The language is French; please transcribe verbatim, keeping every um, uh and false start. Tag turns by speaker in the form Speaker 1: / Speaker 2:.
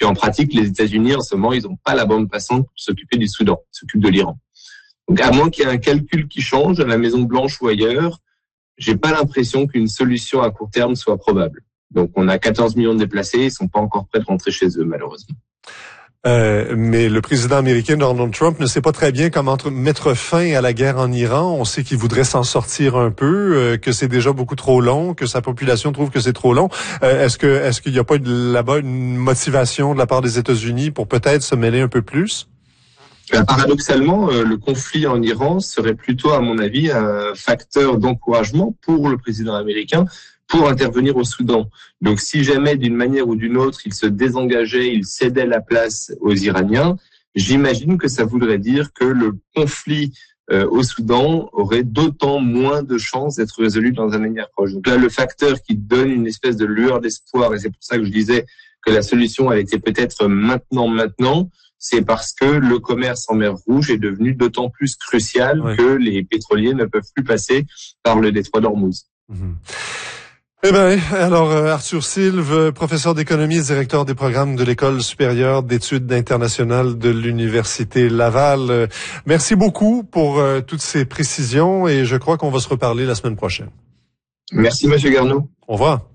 Speaker 1: Puis en pratique, les États-Unis, en ce moment, ils n'ont pas la bande passante pour s'occuper du Soudan, s'occuper de l'Iran. Donc, à moins qu'il y ait un calcul qui change à la Maison-Blanche ou ailleurs, j'ai pas l'impression qu'une solution à court terme soit probable. Donc, on a quatorze millions de déplacés, ils sont pas encore prêts de rentrer chez eux, malheureusement.
Speaker 2: Euh, mais le président américain Donald Trump ne sait pas très bien comment mettre fin à la guerre en Iran. On sait qu'il voudrait s'en sortir un peu, euh, que c'est déjà beaucoup trop long, que sa population trouve que c'est trop long. Euh, est-ce que est-ce qu'il n'y a pas là-bas une motivation de la part des États-Unis pour peut-être se mêler un peu plus?
Speaker 1: Ben, paradoxalement, euh, le conflit en Iran serait plutôt, à mon avis, un facteur d'encouragement pour le président américain pour intervenir au Soudan. Donc, si jamais, d'une manière ou d'une autre, il se désengageait, il cédait la place aux Iraniens, j'imagine que ça voudrait dire que le conflit euh, au Soudan aurait d'autant moins de chances d'être résolu dans un avenir proche. Donc là, le facteur qui donne une espèce de lueur d'espoir, et c'est pour ça que je disais que la solution, elle était peut-être maintenant, maintenant, c'est parce que le commerce en mer Rouge est devenu d'autant plus crucial oui. que les pétroliers ne peuvent plus passer par le détroit d'Ormuz.
Speaker 2: Mmh. Eh ben, alors Arthur Silve, professeur d'économie et directeur des programmes de l'École supérieure d'études internationales de l'Université Laval. Merci beaucoup pour euh, toutes ces précisions et je crois qu'on va se reparler la semaine prochaine.
Speaker 1: Merci, Monsieur Garneau.
Speaker 2: Au revoir.